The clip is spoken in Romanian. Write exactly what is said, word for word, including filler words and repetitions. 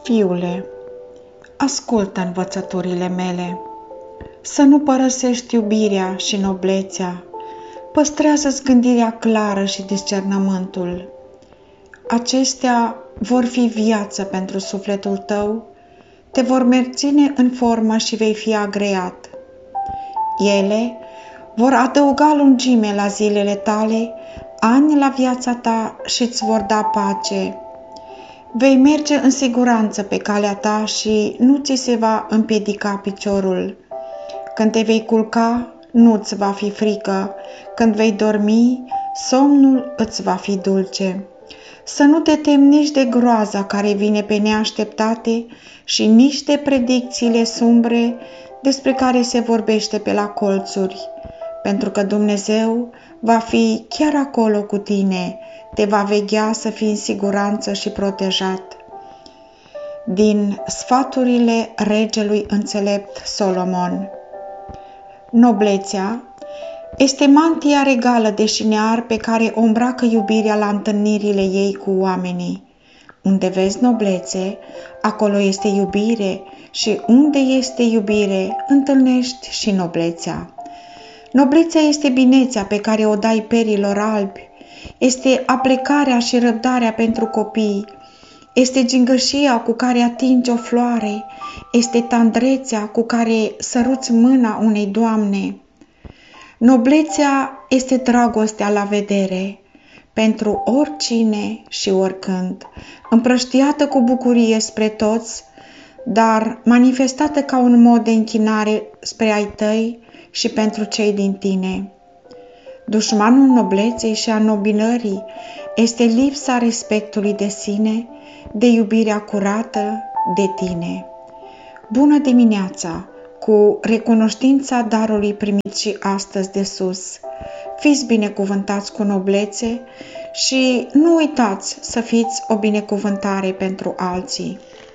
Fiule, ascultă învățăturile mele, să nu părăsești iubirea și noblețea, păstrează-ți gândirea clară și discernământul. Acestea vor fi viață pentru sufletul tău, te vor menține în formă și vei fi agreat. Ele vor adăuga lungime la zilele tale, ani la viața ta și îți vor da pace. Vei merge în siguranță pe calea ta și nu ți se va împiedica piciorul. Când te vei culca, nu-ți va fi frică. Când vei dormi, somnul îți va fi dulce. Să nu te temi nici de groaza care vine pe neașteptate și nici de predicțiile sumbre despre care se vorbește pe la colțuri, pentru că Dumnezeu va fi chiar acolo cu tine, te va veghea să fii în siguranță și protejat. Din sfaturile regelui înțelept Solomon. Noblețea este mantia regală de șinear pe care o îmbracă iubirea la întâlnirile ei cu oamenii. Unde vezi noblețe, acolo este iubire și unde este iubire, întâlnești și noblețea. Noblețea este binețea pe care o dai perilor albi, este aplecarea și răbdarea pentru copii, este gingășia cu care atingi o floare, este tandrețea cu care săruți mâna unei doamne. Noblețea este dragostea la vedere, pentru oricine și oricând, împrăștiată cu bucurie spre toți, dar manifestată ca un mod de închinare spre ai tăi și pentru cei din tine. Dușmanul nobleței și a nobilării este lipsa respectului de sine, de iubirea curată de tine. Bună dimineața, cu recunoștința darului primit și astăzi de sus. Fiți binecuvântați cu noblețe și nu uitați să fiți o binecuvântare pentru alții.